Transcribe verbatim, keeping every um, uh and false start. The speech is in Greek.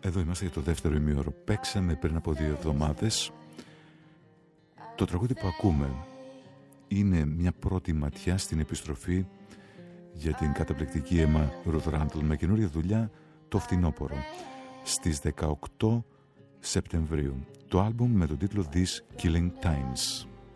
Εδώ είμαστε για το δεύτερο ημίωρο. Παίξαμε πριν από δύο εβδομάδες. Το τραγούδι που ακούμε είναι μια πρώτη ματιά στην επιστροφή για την καταπληκτική Emma Ruth Randall με καινούργια δουλειά το φθινόπωρο στις δεκαοκτώ Σεπτεμβρίου. Το άλμπουμ με τον τίτλο These Killing Times.